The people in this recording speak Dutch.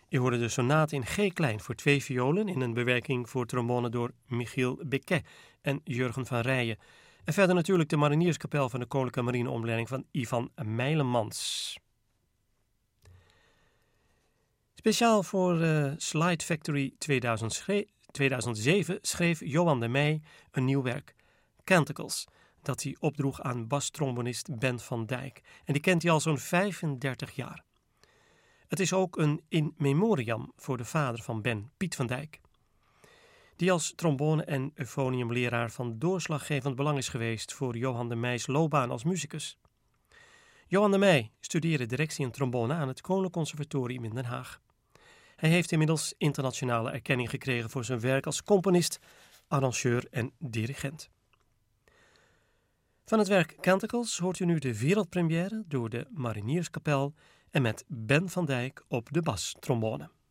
U hoorde de sonate in G-klein voor 2 violen in een bewerking voor trombone door Michiel Becquet en Jurgen van Rijen. En verder natuurlijk de Marinierskapel van de Koninklijke Marineopleiding van Ivan Mijlemans. Speciaal voor Slide Factory 2007 schreef Johan de Meij een nieuw werk, Canticles, dat hij opdroeg aan bastrombonist Ben van Dijk. En die kent hij al zo'n 35 jaar. Het is ook een in memoriam voor de vader van Ben, Piet van Dijk, die als trombone- en euphoniumleraar van doorslaggevend belang is geweest voor Johan de Meijs loopbaan als muzikus. Johan de Meij studeerde directie en trombone aan het Koninklijk Conservatorium in Den Haag. Hij heeft inmiddels internationale erkenning gekregen voor zijn werk als componist, arrangeur en dirigent. Van het werk Canticles hoort u nu de wereldpremière door de Marinierskapel en met Ben van Dijk op de bastrombone.